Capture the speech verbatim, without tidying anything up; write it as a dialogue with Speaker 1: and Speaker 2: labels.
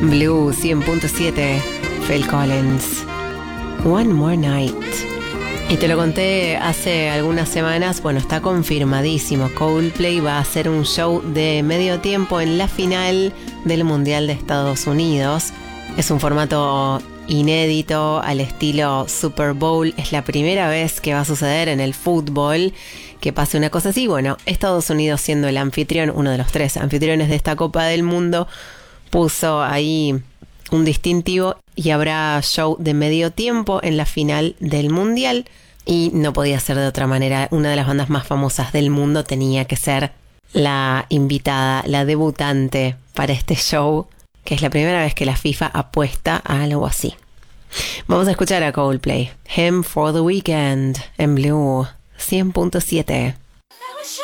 Speaker 1: Blue cien punto siete, Phil Collins, One More Night. Y te lo conté hace algunas semanas, bueno, está confirmadísimo. Coldplay va a hacer un show de medio tiempo en la final del Mundial de Estados Unidos. Es un formato inédito al estilo Super Bowl. Es la primera vez que va a suceder en el fútbol que pase una cosa así. Bueno, Estados Unidos, siendo el anfitrión, uno de los tres anfitriones de esta Copa del Mundo, puso ahí un distintivo y habrá show de medio tiempo en la final del Mundial. Y no podía ser de otra manera. Una de las bandas más famosas del mundo tenía que ser la invitada, la debutante para este show, que es la primera vez que la FIFA apuesta a algo así. Vamos a escuchar a Coldplay, Hymn for the Weekend, en Blue cien punto siete.